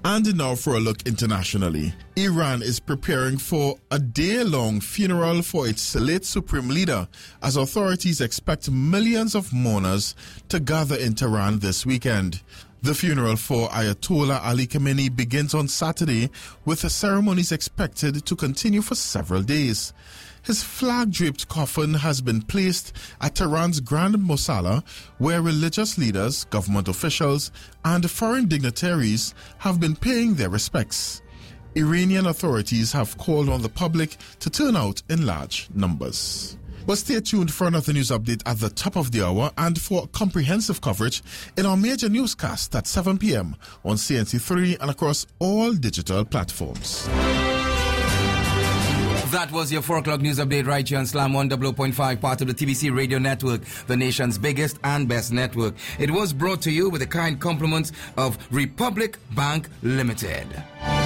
And now for a look internationally. Iran is preparing for a day-long funeral for its late supreme leader as authorities expect millions of mourners to gather in Tehran this weekend. The funeral for Ayatollah Ali Khamenei begins on Saturday, with the ceremonies expected to continue for several days. His flag-draped coffin has been placed at Tehran's Grand Mosala, where religious leaders, government officials, and foreign dignitaries have been paying their respects. Iranian authorities have called on the public to turn out in large numbers. But stay tuned for another news update at the top of the hour and for comprehensive coverage in our major newscast at 7 p.m. on CNC3 and across all digital platforms. That was your 4 o'clock news update right here on Slam 100.5, part of the TBC radio network, the nation's biggest and best network. It was brought to you with the kind compliments of Republic Bank Limited.